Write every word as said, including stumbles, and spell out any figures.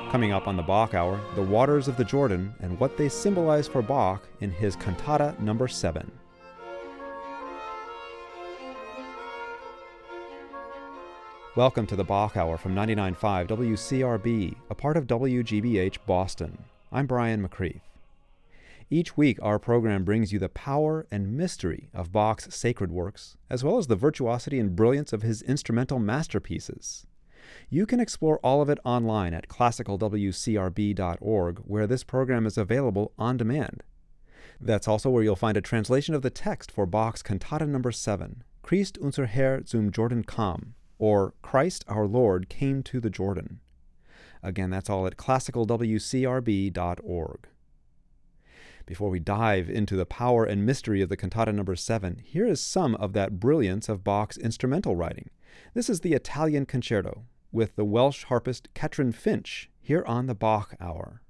Coming up on the Bach Hour, the waters of the Jordan and what they symbolize for Bach in his Cantata number seven. Welcome to the Bach Hour from ninety-nine point five W C R B, a part of W G B H Boston. I'm Brian McCreath. Each week, our program brings you the power and mystery of Bach's sacred works, as well as the virtuosity and brilliance of his instrumental masterpieces. You can explore all of it online at classical w c r b dot org, where this program is available on demand. That's also where you'll find a translation of the text for Bach's Cantata number seven, Christ unser Herr zum Jordan kam, or Christ our Lord came to the Jordan. Again, that's all at classical w c r b dot org. Before we dive into the power and mystery of the Cantata number seven, here is some of that brilliance of Bach's instrumental writing. This is the Italian Concerto, with the Welsh harpist Catrin Finch, here on the Bach Hour.